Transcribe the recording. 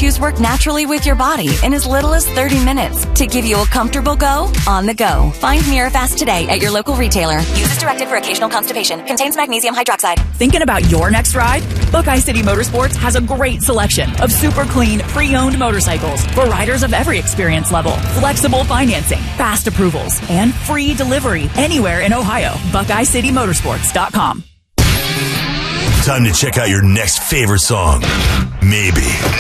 shoes work naturally with your body in as little as 30 minutes to give you a comfortable go on the go. Find Mirafast today at your local retailer. Use as directed for occasional constipation. Contains magnesium hydroxide. Thinking about your next ride? Buckeye City Motorsports has a great selection of super clean, pre-owned motorcycles for riders of every experience level. Flexible financing, fast approvals, and free delivery anywhere in Ohio. BuckeyeCityMotorsports.com. Time to check out your next favorite song. Maybe.